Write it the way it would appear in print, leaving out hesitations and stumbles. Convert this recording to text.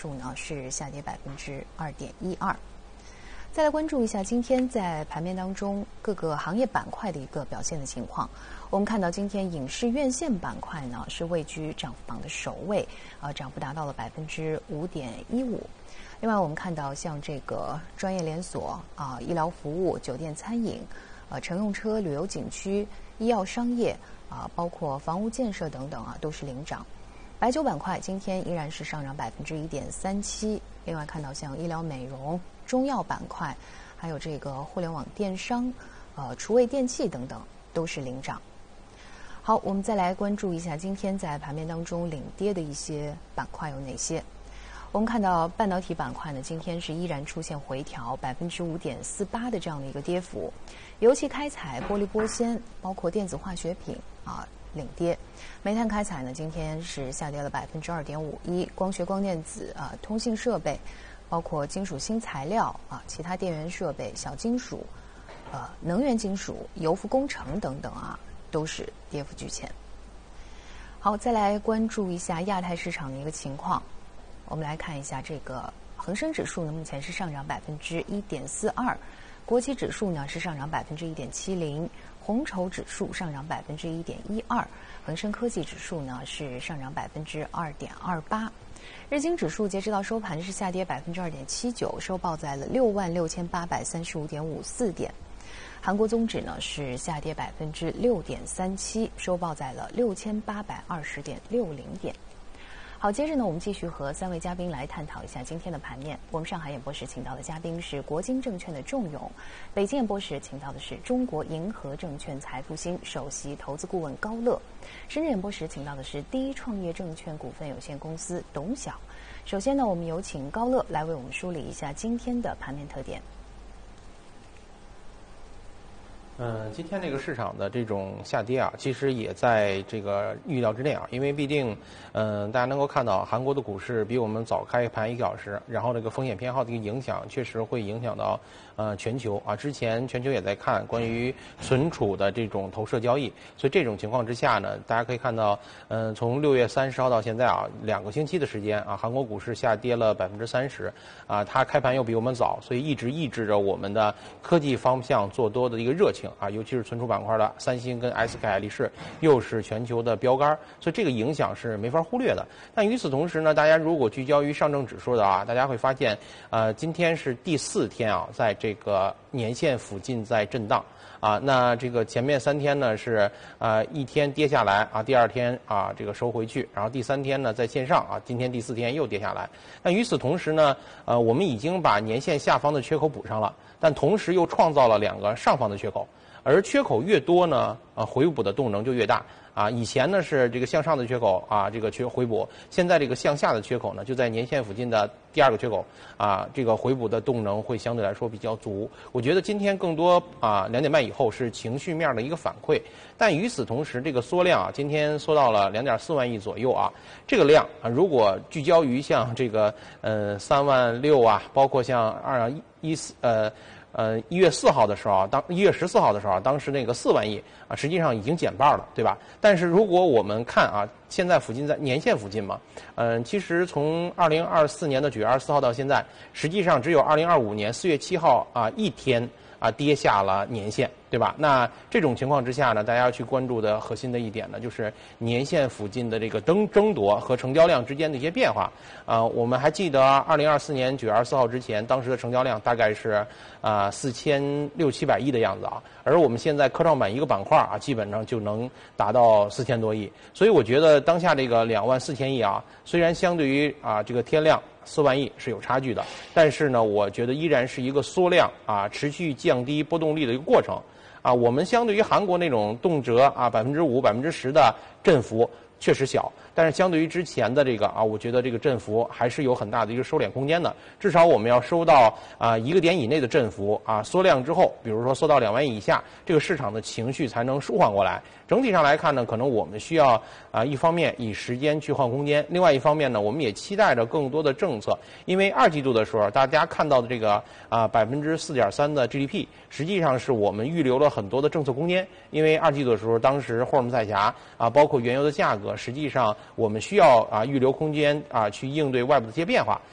数呢是下跌2.12%。再来关注一下今天在盘面当中各个行业板块的一个表现的情况。我们看到今天影视院线板块呢是位居涨幅榜的首位，涨幅达到了5.15%。另外我们看到像这个专业连锁医疗服务、酒店餐饮、乘用车、旅游景区、医药商业包括房屋建设等等都是领涨。白酒板块今天依然是上涨1.37%。另外看到像医疗美容、中药板块，还有这个互联网电商、厨卫电器等等都是领涨。好，我们再来关注一下今天在盘面当中领跌的一些板块有哪些。我们看到半导体板块呢，今天是依然出现回调5.48%的这样的一个跌幅，尤其开采、玻璃玻纤，包括电子化学品领跌。煤炭开采呢，今天是下跌了2.51%，光学光电子通信设备，包括金属新材料其他电源设备、小金属、能源金属、油服工程等等都是跌幅居前。好，再来关注一下亚太市场的一个情况。我们来看一下这个恒生指数呢，目前是上涨1.42%，国企指数呢是上涨1.70%，红筹指数上涨1.12%，恒生科技指数呢是上涨2.28%。日经指数截止到收盘是下跌2.79%，收报在了66835.54点。韩国综指呢是下跌6.37%，收报在了6820.60点。好，接着呢，我们继续和3位嘉宾来探讨一下今天的盘面。我们上海演播室请到的嘉宾是国金证券的仲永，北京演播室请到的是中国银河证券财富兴首席投资顾问高乐，深圳演播室请到的是第一创业证券股份有限公司董晓。首先呢，我们有请高乐来为我们梳理一下今天的盘面特点。 今天这个市场的这种下跌其实也在这个预料之内因为毕竟大家能够看到韩国的股市比我们早开盘1个小时，然后这个风险偏好的一个影响确实会影响到全球之前全球也在看关于存储的这种投射交易，所以这种情况之下呢，大家可以看到从6月30号到现在2个星期的时间韩国股市下跌了30%它开盘又比我们早，所以一直抑制着我们的科技方向做多的一个热情尤其是存储板块的三星跟 SK 海力士又是全球的标杆，所以这个影响是没法忽略的。但与此同时呢，大家如果聚焦于上证指数的大家会发现今天是第4天在这个年线附近在震荡那这个前面3天呢是一天跌下来第2天这个收回去，然后第3天呢在线上今天第4天又跌下来。那与此同时呢我们已经把年线下方的缺口补上了，但同时又创造了2个上方的缺口，而缺口越多呢回补的动能就越大以前呢是这个向上的缺口这个回补，现在这个向下的缺口呢就在年线附近的第2个缺口这个回补的动能会相对来说比较足。我觉得今天更多2点半以后是情绪面的一个反馈，但与此同时这个缩量今天缩到了2.4万亿左右这个量如果聚焦于像这个3万6包括像1月4号的时候1月14号的时候当时那个4万亿实际上已经减半了，对吧？但是如果我们看现在附近在年线附近嘛其实从2024年的9月24号到现在，实际上只有2025年4月7号一天跌下了年线，对吧？那这种情况之下呢，大家要去关注的核心的一点呢，就是年线附近的这个争夺和成交量之间的一些变化我们还记得2024年9月24号之前，当时的成交量大概是4600-700亿的样子而我们现在科创板一个板块基本上就能达到4000多亿，所以我觉得当下这个24000亿虽然相对于这个天量4万亿是有差距的，但是呢，我觉得依然是一个缩量持续降低波动率的一个过程我们相对于韩国那种动辄5%、10%的振幅确实小，但是相对于之前的这个我觉得这个振幅还是有很大的一个收敛空间的。至少我们要收到1个点以内的振幅缩量之后，比如说缩到2万亿以下，这个市场的情绪才能舒缓过来。整体上来看呢，可能我们需要一方面以时间去换空间，另外一方面呢，我们也期待着更多的政策，因为2季度的时候大家看到的这个4.3%的 GDP， 实际上是我们预留了很多的政策空间，因为2季度的时候，当时霍尔木塞峡包括原油的价格，实际上我们需要预留空间去应对外部的一些变化。